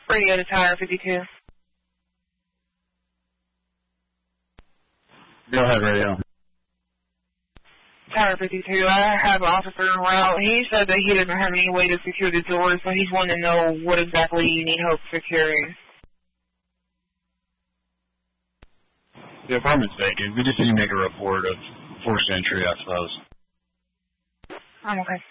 Radio to Tower 52. Go ahead, radio. Tower 52, I have an officer en route. He said that he doesn't have any way to secure the door, so he's wanting to know what exactly you need help securing. The apartment's vacant. We just need to make a report of forced entry, I suppose. I'm okay.